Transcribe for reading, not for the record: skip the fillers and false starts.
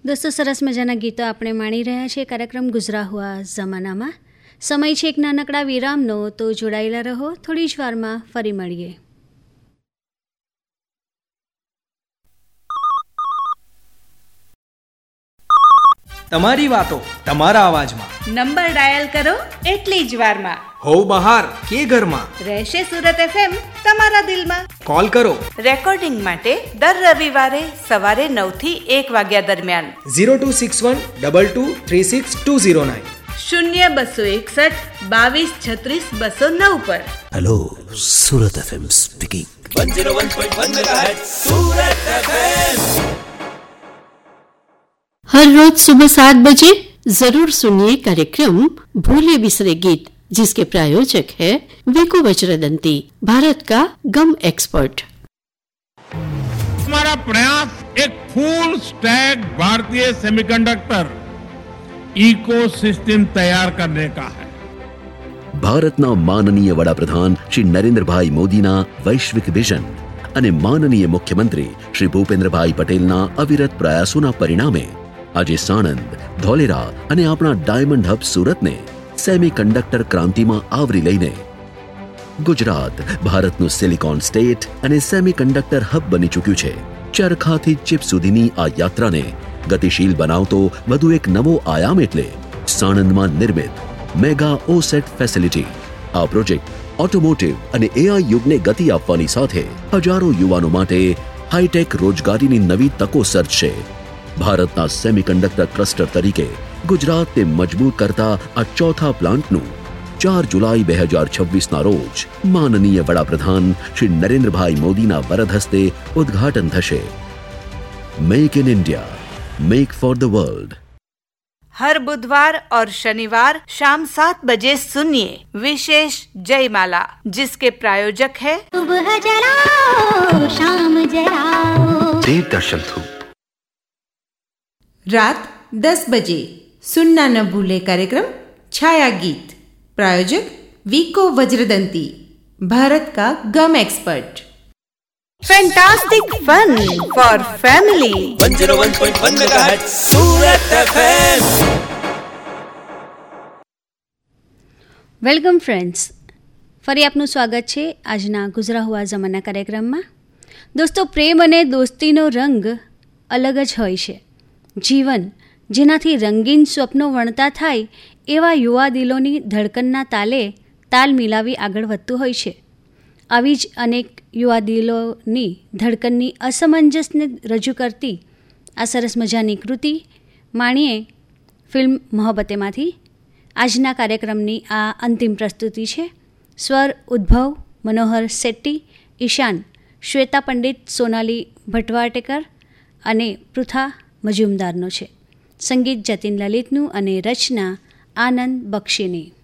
દોસ્તો, સરસ મજાના ગીતો આપણે માણી રહ્યા છીએ કાર્યક્રમ ગુજરા હુઆ જમાનામાં. સમય છે એક નાનકડા વિરામનો, તો જોડાયેલા રહો. થોડી જ વારમાં ફરી મળીએ. તમારી વાતો તમારા અવાજમાં. નંબર ડાયલ કરો એટલી જ વારમાં. હોવ બહાર કે ઘરમાં, રહેશે સુરત FM તમારા દિલમાં. કોલ કરો. રેકોર્ડિંગ માટે દર રવિવારે સવારે 9 થી 1 વાગ્યા દરમિયાન 026122362009 0261 2236 209 પર. Hello, Surat FM speaking. 101.1 megahertz सूरत FM. हर रोज सुबह 7 बजे जरूर सुनिए कार्यक्रम भूले बिसरे गीत, जिसके प्रायोजक है विको वज्रदंती, भारत का गम एक्सपर्ट. हमारा प्रयास एक फुल स्टैक भारतीय सेमीकंडक्टर इकोसिस्टम तैयार करने का है. ભારતના માનનીય વડાપ્રધાન શ્રી નરેન્દ્રભાઈ મોદીના વૈશ્વિક વિઝન અને માનનીય મુખ્યમંત્રી શ્રી ભૂપેન્દ્રભાઈ પટેલના અવિરત પ્રયાસોના પરિણામે આજે સાણંદ, ધોલેરા અને આપણા ડાયમંડ હબ સુરતને સેમીકન્ડક્ટર ક્રાંતિમાં આવરી લઈને ગુજરાત ભારતનું સિલિકોન સ્ટેટ અને સેમીકન્ડક્ટર હબ બની ચૂક્યું છે. ચરખાથી ચિપ સુધીની આ યાત્રાને ગતિશીલ બનાવતો વધુ એક નવો આયામ એટલે સાણંદમાં નિર્મિત મેગા ઓસેટ ફેસિલિટી. આ પ્રોજેક્ટ ઓટોમોટિવ અને એઆઈ યુગને ગતિ આપવાની સાથે હજારો યુવાનો માટે હાઈટેક રોજગારીની નવી તકો સર્જશે. ભારતના સેમીકન્ડક્ટર ક્લસ્ટર તરીકે ગુજરાતને મજબૂત કરતા આ ચોથા પ્લાન્ટનું 4 જુલાઈ 2026ના રોજ માનનીય વડાપ્રધાન શ્રી નરેન્દ્રભાઈ મોદીના વરદ હસ્તે ઉદ્ઘાટન થશે. Make in India, make for the world. हर बुधवार और शनिवार शाम 7 बजे सुनिए विशेष जयमाला, जिसके प्रायोजक है सुबह जलाओ शाम जलाओ देव दर्शन थू. रात 10 बजे सुनना न भूले कार्यक्रम छाया गीत, प्रायोजक विको वज्रदंती, भारत का गम expert. Fantastic fun for family. 101.1 megahertz Surat FM. Welcome friends, ફરી આપનું સ્વાગત છે આજના ગુજરા હુઆ જમાના કાર્યક્રમમાં. દોસ્તો, પ્રેમ અને દોસ્તીનો રંગ અલગ જ હોય છે. જીવન જેનાથી રંગીન સ્વપ્નો વણતા થાય એવા યુવા દિલોની ધડકનના તાલ મિલાવી આગળ વધતું હોય છે. આવી જ અનેક યુવા દિલોની ધડકનની અસમંજસને રજૂ કરતી આ સરસ મજાની કૃતિ માણીએ ફિલ્મ મોહબ્બતેમાંથી. આજના કાર્યક્રમની આ અંતિમ પ્રસ્તુતિ છે. સ્વર ઉદ્ભવ મનોહર શેટ્ટી, ઈશાન, શ્વેતા પંડિત, સોનાલી ભટવાટેકર અને પૃથા મજુમદારનો છે. સંગીત જતીન લલિતનું અને રચના આનંદ બક્ષીની.